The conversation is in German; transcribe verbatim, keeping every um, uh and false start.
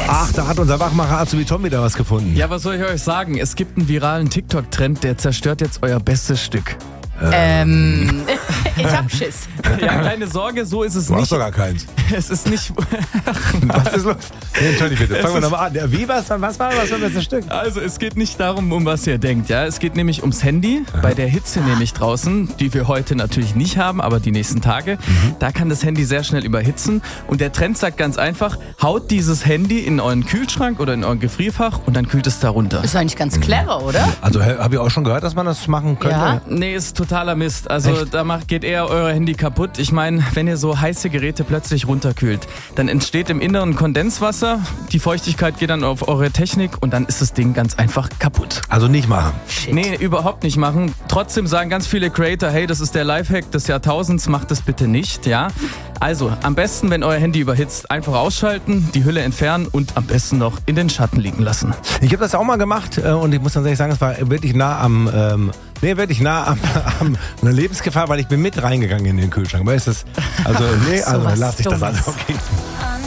Ach, da hat unser Wachmacher Azubi Tom wieder was gefunden. Ja, was soll ich euch sagen? Es gibt einen viralen TikTok-Trend, der zerstört jetzt euer bestes Stück. Ähm, ich hab Schiss. Ja, keine Sorge, so ist es Du hast nicht. doch gar keins. Es ist nicht. Was ist los? Nee, Entschuldigung bitte, fangen wir nochmal an. Ja, wie, was, was war was war das Stück? Also, es geht nicht darum, um was ihr denkt. Ja, es geht nämlich ums Handy. Bei der Hitze nämlich draußen, die wir heute natürlich nicht haben, aber die nächsten Tage, mhm. da kann das Handy sehr schnell überhitzen. Und der Trend sagt ganz einfach, haut dieses Handy in euren Kühlschrank oder in euren Gefrierfach und dann kühlt es da runter. Ist eigentlich ganz clever, oder? Also, habe ich auch schon gehört, dass man das machen könnte? Ja. Nee, ist totaler Mist. Also Echt? da macht, geht eher euer Handy kaputt. Ich meine, wenn ihr so heiße Geräte plötzlich runterkühlt, dann entsteht im Inneren Kondenswasser, die Feuchtigkeit geht dann auf eure Technik und dann ist das Ding ganz einfach kaputt. Also nicht machen. Shit. Nee, überhaupt nicht machen. Trotzdem sagen ganz viele Creator, hey, das ist der Lifehack des Jahrtausends, macht das bitte nicht, ja. Also, am besten, wenn euer Handy überhitzt, einfach ausschalten, die Hülle entfernen und am besten noch in den Schatten liegen lassen. Ich habe das auch mal gemacht äh, und ich muss tatsächlich sagen, es war wirklich nah am, ähm, nee, wirklich nah am, am einer Lebensgefahr, weil ich bin mit reingegangen in den Kühlschrank. Weißt du, also, nee, also So was lass ich das Dummes. alles. Okay.